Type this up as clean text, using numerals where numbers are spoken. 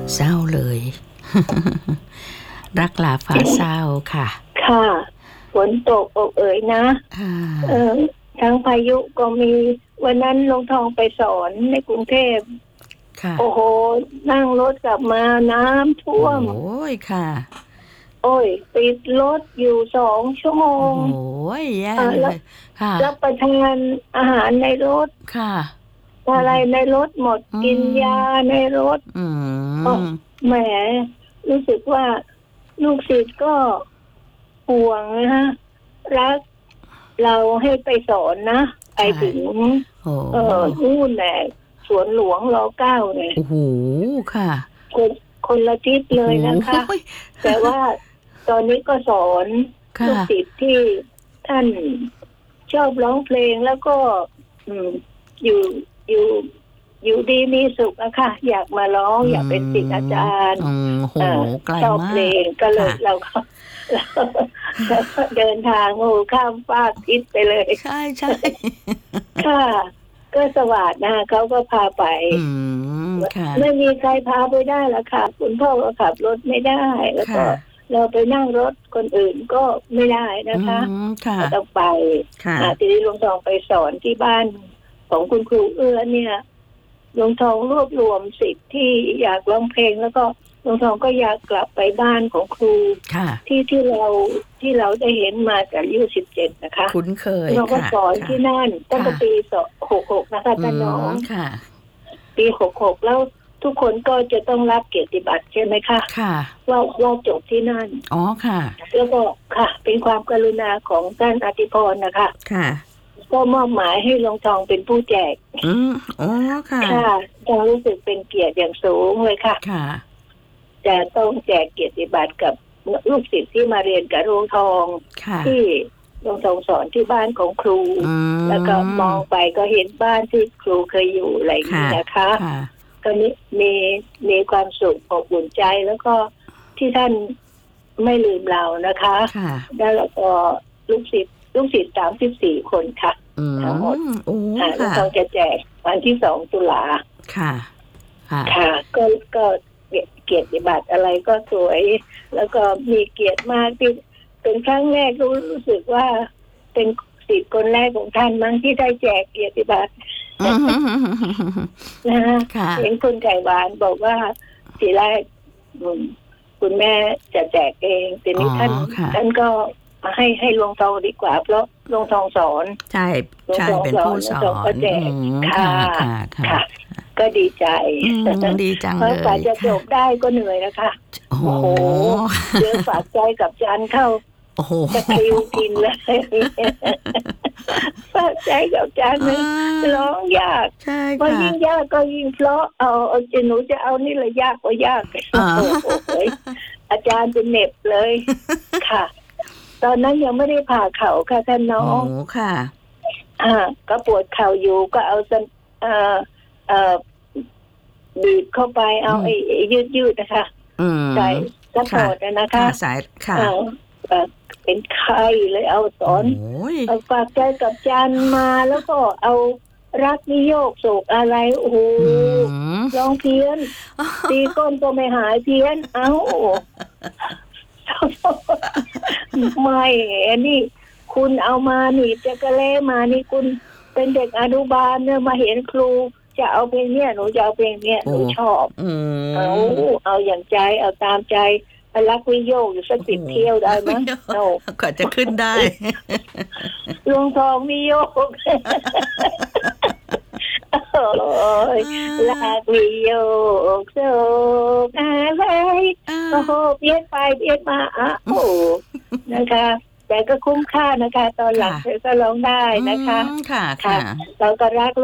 เศร้าเลย รักหลาฟ้าเศร้าค่ะค่ะฝนตกอกเอ๋ยนะทั้งพายุก็มีวันนั้นลงทองไปสอนในกรุงเทพโอ้โหนั่งรถกลับมาน้ำท่วมโอ้ยค่ะโอ้ยติดรถอยู่2 ชั่วโมงโอ้ยแย่เลยค่ะรับประทานอาหารในรถค่ะอะไรในรถหมดกินยาในรถแหมรู้สึกว่าลูกศิษย์ก็ห่วงนะฮะรักเราให้ไปสอนนะไปถึงนู่นแหละสวนหลวงร.9เนี่ยโอ้โหค่ะคนละทิศเลยนะคะแต่ว่าตอนนี้ก็สอนลูกศิษย์ที่ท่านชอบร้องเพลงแล้วก็อยู่ดีมีสุขอะค่ะอยากมาร้องอยากเป็นศิษย์อาจารย์ชอบเพลงก็เลยเราก็เดินทางข้ามฟากทิศไปเลยใช่ใช่ค่ะก็สวัสดิ์นะคะเขาก็พาไปไม่มีใครพาไปได้ละค่ะคุณพ่อก็ขับรถไม่ได้แล้วก็เราไปนั่งรถคนอื่นก็ไม่ได้นะคะต้องไปทีนี้หลวงทองไปสอนที่บ้านของคุณครูเอื้อเนี่ยหลวงทองรวบรวมศิษย์ที่อยากร้องเพลงแล้วก็หลวงทองก็อยากกลับไปบ้านของครูที่เราได้เห็นมาจากอายุ17นะคะคุ้นเคยเราก็สอนที่นั่นตั้งแต่ปี66นะคะท่านน้องปี66แล้วทุกคนก็จะต้องรับเกียรติบัตรใช่ไหมคะว่าจบที่นั่นอ๋อค่ะแล้วก็ค่ะเป็นความกรุณาของท่านอธิพรนะคะค่ะก็มอบหมายให้หลวงทองเป็นผู้แจกอ๋อค่ะค่ะจะรู้สึกเป็นเกียรติอย่างสูงเลยค่ะค่ะจะต้องแจกเกียรติบัตรกับลูกศิษย์ที่มาเรียนกับหลวงทองที่หลวงทองสอนที่บ้านของครูแล้วก็มองไปก็เห็นบ้านที่ครูเคยอยู่อะไรอย่างนี้นะคะก็มีความสุขอบอุ่นใจแล้วก็ที่ท่านไม่ลืมเรานะคะแล้วก็ลูกศิษย์34 คนค่ะทั้งหมดแล้วเราจะแจกวันที่2 ตุลาค่ะค่ะก็เกียรติบัตรอะไรก็สวยแล้วก็มีเกียรติมากที่เป็นครั้งแรกรู้สึกว่าเป็นศิษย์คนแรกของท่านมั้งที่ได้แจกเกียรติบัตรนะคะเห็นคุณไก่หวานบอกว่าทีแรกคุณแม่จะแจกเองทีนี้ท่านก็ให้หลวงทองดีกว่าเพราะหลวงทองสอนใช่เป็นผู้สอนก็แจกค่ะก็ดีใจดีจังเลยเพราะกว่าจะจบได้ก็เหนื่อยนะคะโอ้โหเยอะฝากใจกับจานเข้าจะคิวกินเลยฝากใจกับจานนึงร้องยากพอยิ่งยากก็ยิ่งเพราะเอาหนูจะเอานี่เลยยากกว่ายากอาจารย์เป็นเหน็บเลยค่ะตอนนั้นยังไม่ได้ผ่าเข่าค่ะท่านน้องค่ะก็ปวดเข่าอยู่ก็เอาบีบเข้าไปเอาไอ้ยืดนะคะใส่ซัพพอร์ตนะคะสายค่ะเป็นไข้เลยเอาสอนเอาฝากใจกับจันมาแล้วก็เอารักนิโยกโศกอะไรโอ้โหร้องเพี้ยนตีก้นก็ไม่หายเพี้ยนเอ้าไม่นี่คุณเอามาหนีจะกระเล่มานี่คุณเป็นเด็กอนุบาลเนี่ยมาเห็นครูจะเอาเพลงเนี้ยหนูจะเอาเพลงเนี้ยหนูชอบเอาอย่างใจเอาตามใจรักวิโยกอยู่สัก10 เที่ยวได้ไหมก็จะขึ้นได้หลวงทองวิโยกรักวิโยกโศกอะไรโอ้โหเพี้ยนไปเพี้ยนมาโอ้นะคะแต่ก็คุ้มค่านะคะตอนหลังเธอก็ร้องได้นะคะค่ะเราก็รัก